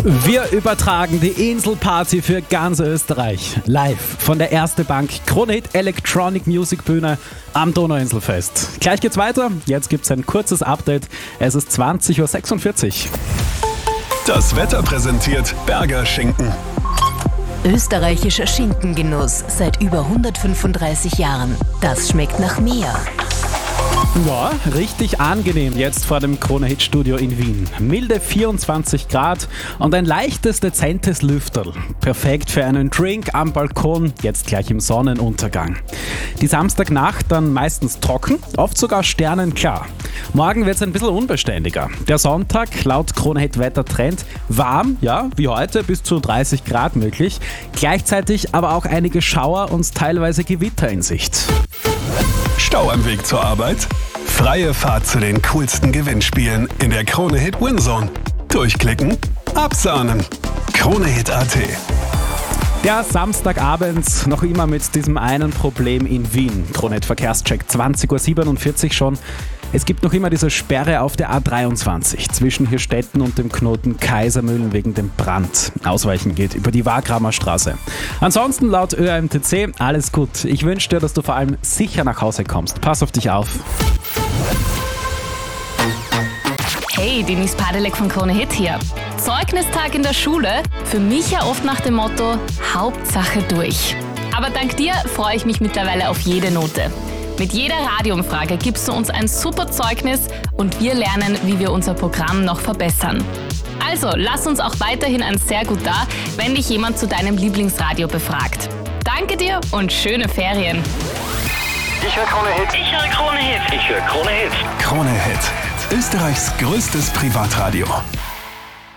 Wir übertragen die Inselparty für ganz Österreich. Live von der Erste Bank Krone Hit Electronic Music Bühne am Donauinselfest. Gleich geht's weiter. Jetzt gibt's ein kurzes Update. Es ist 20.46 Uhr. Das Wetter präsentiert Berger Schinken. Österreichischer Schinkengenuss seit über 135 Jahren. Das schmeckt nach mehr. Ja, richtig angenehm jetzt vor dem Krone Hit Studio in Wien. Milde 24 Grad und ein leichtes, dezentes Lüfterl. Perfekt für einen Drink am Balkon, jetzt gleich im Sonnenuntergang. Die Samstagnacht dann meistens trocken, oft sogar sternenklar. Morgen wird es ein bisschen unbeständiger. Der Sonntag, laut Krone Hit Wettertrend, warm, ja, wie heute, bis zu 30 Grad möglich. Gleichzeitig aber auch einige Schauer und teilweise Gewitter in Sicht. Stau am Weg zur Arbeit? Freie Fahrt zu den coolsten Gewinnspielen in der Krone Hit Winzone. Durchklicken, absahnen. KroneHit.at. Der Samstagabend noch immer mit diesem einen Problem in Wien. Krone Hit Verkehrscheck 20.47 Uhr schon. Es gibt noch immer diese Sperre auf der A23 zwischen Hirstetten und dem Knoten Kaisermühlen wegen dem Brand. Ausweichen geht über die Wagramer Straße. Ansonsten laut ÖMTC alles gut. Ich wünsche dir, dass du vor allem sicher nach Hause kommst. Pass auf dich auf. Hey, Denise Padelek von Krone Hit hier. Zeugnistag in der Schule? Für mich ja oft nach dem Motto Hauptsache durch. Aber dank dir freue ich mich mittlerweile auf jede Note. Mit jeder Radioumfrage gibst du uns ein super Zeugnis und wir lernen, wie wir unser Programm noch verbessern. Also, lass uns auch weiterhin ein sehr gut da, wenn dich jemand zu deinem Lieblingsradio befragt. Danke dir und schöne Ferien. Ich höre Krone Hit. Ich höre Krone Hit. Ich höre Krone Hit. Krone Hit. Österreichs größtes Privatradio.